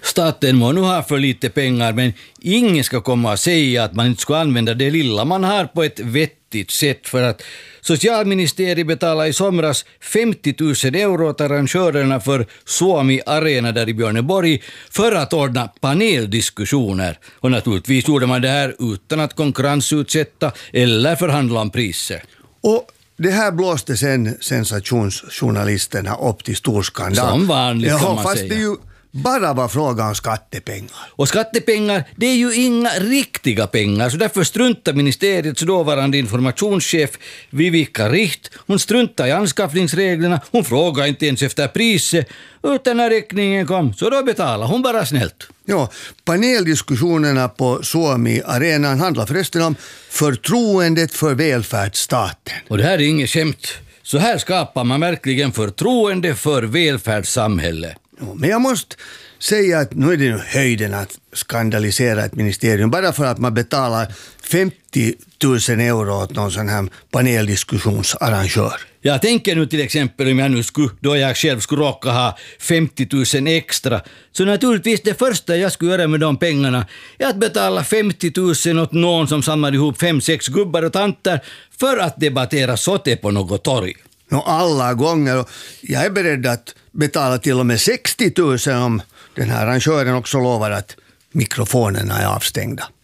Staten må nu ha för lite pengar, men ingen ska komma och säga att man inte ska använda det lilla man har på ett vettigt sätt, för att socialministeriet betalade i somras 50 000 euro till arrangörerna för Suomi Arena där i Björneborg för att ordna paneldiskussioner. Och naturligtvis gjorde man det här utan att konkurrensutsätta eller förhandla om priser. Och det här blåste sen sensationsjournalisterna upp till storskandal. Som vanligt kan man fast säga. Det ju bara var fråga om skattepengar. Och skattepengar, det är ju inga riktiga pengar, så därför struntar ministeriets dåvarande informationschef Vivika Richt. Hon struntar i anskaffningsreglerna, hon frågar inte ens efter priset, utan när räkningen kom så då betalar hon bara snällt. Ja, paneldiskussionerna på Suomi Arenan handlar förresten om förtroendet för välfärdsstaten. Och det här är inget skämt. Så här skapar man verkligen förtroende för välfärdssamhället. Ja, men jag måste säga att nu är det nu höjden att skandalisera ett ministerium bara för att man betalar 50 000 euro åt någon sån här paneldiskussionsarrangör. Jag tänker nu till exempel om jag nu då jag själv skulle råka ha 50 000 extra, så naturligtvis det första jag skulle göra med de pengarna är att betala 50 000 åt någon som samlar ihop 5-6 gubbar och tanter för att debattera sote på något torg. Alla gånger. Jag är beredd att betala till och med 60 000 om den här arrangören också lovar att mikrofonerna är avstängda.